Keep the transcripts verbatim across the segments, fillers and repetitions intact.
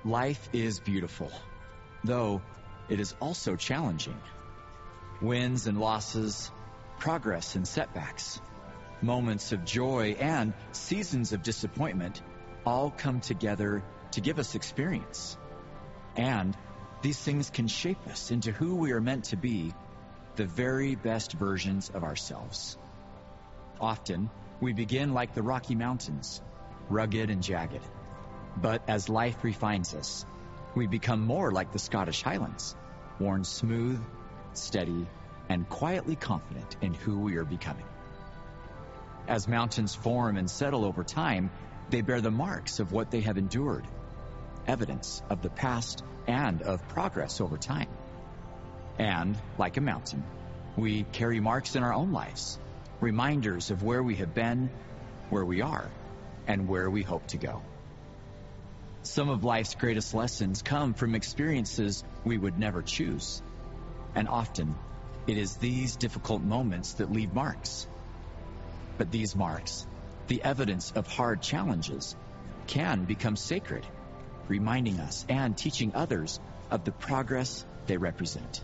Life is beautiful, though it is also challenging. Wins and losses, progress and setbacks, moments of joy and seasons of disappointment all come together to give us experience. And these things can shape us into who we are meant to be, the very best versions of ourselves. Often, we begin like the Rocky Mountains, rugged and jagged. But as life refines us, we become more like the Scottish Highlands, worn smooth, steady, and quietly confident in who we are becoming. As mountains form and settle over time, they bear the marks of what they have endured, evidence of the past and of progress over time. And, like a mountain, we carry marks in our own lives, reminders of where we have been, where we are, and where we hope to go. Some of life's greatest lessons come from experiences we would never choose. And often, it is these difficult moments that leave marks. But these marks, the evidence of hard challenges, can become sacred, reminding us and teaching others of the progress they represent.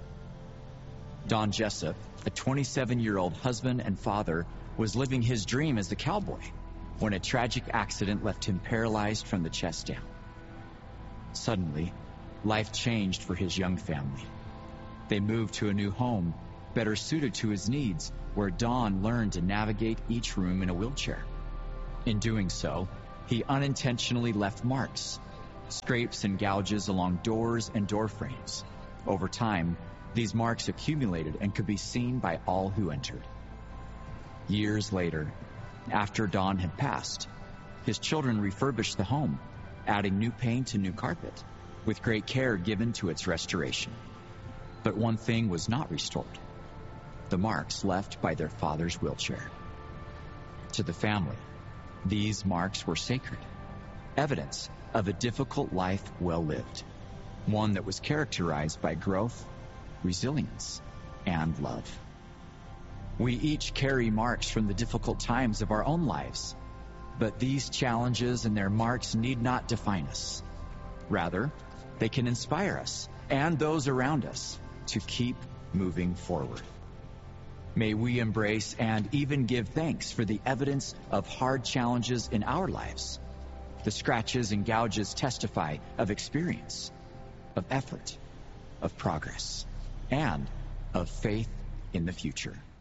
Don Jessup, a twenty-seven-year-old husband and father, was living his dream as a cowboy when a tragic accident left him paralyzed from the chest down. Suddenly, life changed for his young family. They moved to a new home, better suited to his needs, where Don learned to navigate each room in a wheelchair. In doing so, he unintentionally left marks, scrapes and gouges along doors and door frames. Over time, these marks accumulated and could be seen by all who entered. Years later, after Don had passed, his children refurbished the home, adding new paint and new carpet, with great care given to its restoration. But one thing was not restored: the marks left by their father's wheelchair. To the family, these marks were sacred, evidence of a difficult life well lived, one that was characterized by growth, resilience, and love. We each carry marks from the difficult times of our own lives, but these challenges and their marks need not define us. Rather, they can inspire us and those around us to keep moving forward. May we embrace and even give thanks for the evidence of hard challenges in our lives. The scratches and gouges testify of experience, of effort, of progress, and of faith in the future.